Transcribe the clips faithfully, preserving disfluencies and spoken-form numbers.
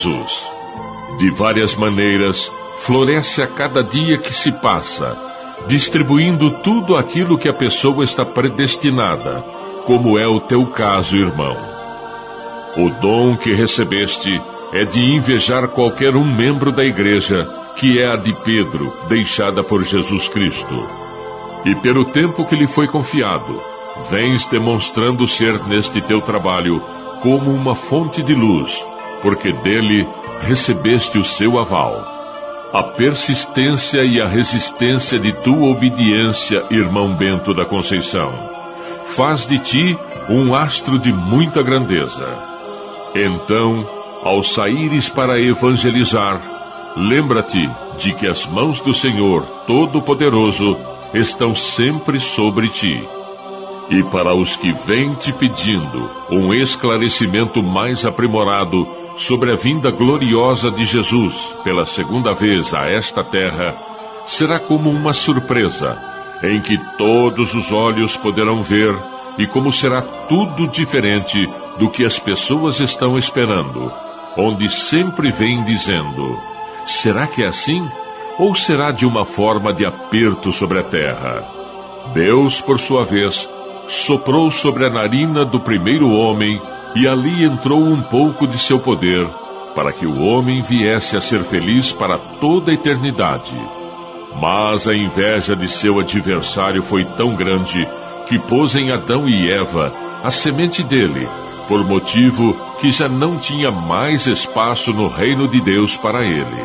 Jesus. De várias maneiras, floresce a cada dia que se passa, distribuindo tudo aquilo que a pessoa está predestinada, como é o teu caso, irmão. O dom que recebeste é de invejar qualquer um membro da igreja, que é a de Pedro, deixada por Jesus Cristo. E pelo tempo que lhe foi confiado, vens demonstrando ser neste teu trabalho como uma fonte de luz, porque dele recebeste o seu aval. A persistência e a resistência de tua obediência, irmão Bento da Conceição, faz de ti um astro de muita grandeza. Então, ao saíres para evangelizar, lembra-te de que as mãos do Senhor Todo-Poderoso estão sempre sobre ti. E para os que vêm te pedindo um esclarecimento mais aprimorado sobre a vinda gloriosa de Jesus pela segunda vez a esta terra, será como uma surpresa, em que todos os olhos poderão ver, e como será tudo diferente do que as pessoas estão esperando, onde sempre vêm dizendo: será que é assim? Ou será de uma forma de aperto sobre a terra? Deus, por sua vez, soprou sobre a narina do primeiro homem, e ali entrou um pouco de seu poder, para que o homem viesse a ser feliz para toda a eternidade. Mas a inveja de seu adversário foi tão grande, que pôs em Adão e Eva a semente dele, por motivo que já não tinha mais espaço no reino de Deus para ele.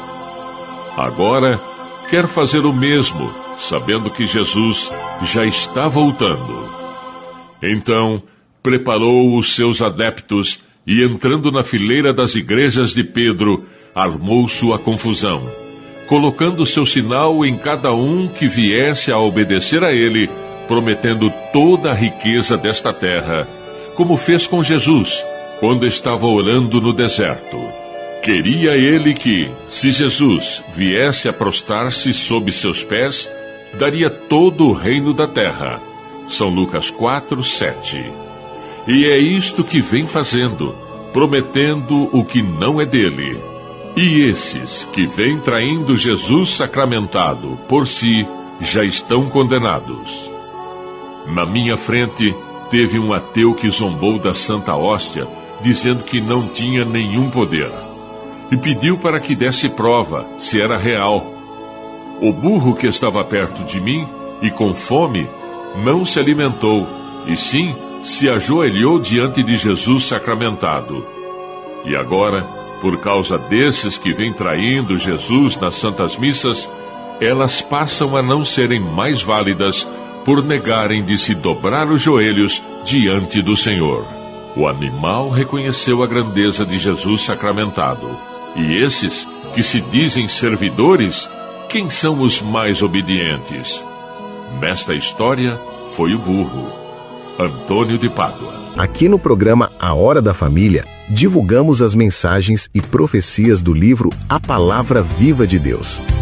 Agora, quer fazer o mesmo, sabendo que Jesus já está voltando. Então, preparou os seus adeptos e, entrando na fileira das igrejas de Pedro, armou sua confusão, colocando seu sinal em cada um que viesse a obedecer a ele, prometendo toda a riqueza desta terra, como fez com Jesus, quando estava orando no deserto. Queria ele que, se Jesus viesse a prostrar-se sob seus pés, daria todo o reino da terra. São Lucas quatro, sete. E é isto que vem fazendo, prometendo o que não é dele. E esses que vêm traindo Jesus sacramentado por si, já estão condenados. Na minha frente, teve um ateu que zombou da Santa Hóstia, dizendo que não tinha nenhum poder, e pediu para que desse prova, se era real. O burro que estava perto de mim, e com fome, não se alimentou, e sim se ajoelhou diante de Jesus sacramentado. E agora, por causa desses que vêm traindo Jesus nas santas missas, elas passam a não serem mais válidas por negarem de se dobrar os joelhos diante do Senhor. O animal reconheceu a grandeza de Jesus sacramentado. E esses, que se dizem servidores, quem são os mais obedientes? Nesta história, foi o burro. Antônio de Pádua. Aqui no programa A Hora da Família, divulgamos as mensagens e profecias do livro A Palavra Viva de Deus.